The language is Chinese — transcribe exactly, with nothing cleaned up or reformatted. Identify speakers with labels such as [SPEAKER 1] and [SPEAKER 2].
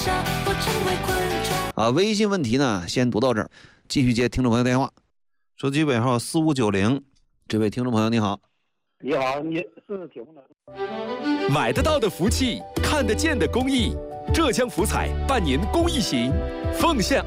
[SPEAKER 1] 啊，微信问题呢，先读到这儿，继续接听众朋友电话。手机尾号四五九零，这位听众朋友你好。
[SPEAKER 2] 你好，你是铁工的。
[SPEAKER 3] 买得到的福气，看得见的公益。浙江福彩办年公益行，奉献